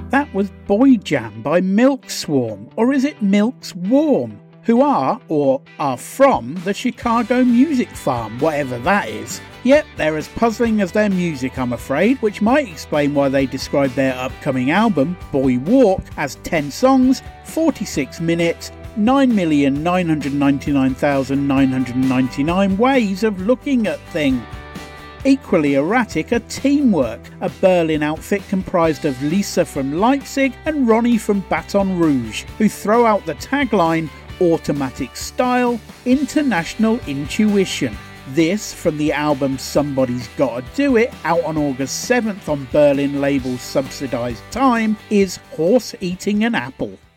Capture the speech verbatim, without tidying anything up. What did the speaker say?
That was Boy Jam by Milk Swarm, or is it Milk's Warm, who are, or are from, the Chicago Music Farm, whatever that is. Yep, they're as puzzling as their music, I'm afraid, which might explain why they describe their upcoming album, Boy Walk, as ten songs, forty-six minutes, nine million nine hundred ninety-nine thousand nine hundred ninety-nine ways of looking at things. Equally erratic are Teamwork, a Berlin outfit comprised of Lisa from Leipzig and Ronnie from Baton Rouge, who throw out the tagline, automatic style, international intuition. This, from the album Somebody's Gotta Do It, out on August seventh on Berlin label Subsidized Time, is Horse Eating an Apple.